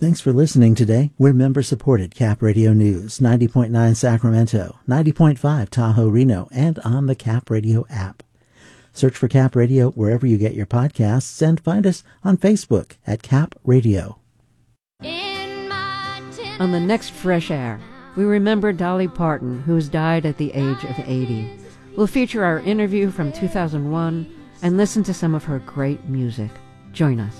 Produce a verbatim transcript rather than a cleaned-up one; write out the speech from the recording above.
Thanks for listening today. We're member-supported Cap Radio News, ninety point nine Sacramento, ninety point five Tahoe, Reno, and on the Cap Radio app. Search for Cap Radio wherever you get your podcasts and find us on Facebook at Cap Radio. On the next Fresh Air, we remember Dolly Parton, who has died at the age of eighty. We'll feature our interview from two thousand one and listen to some of her great music. Join us.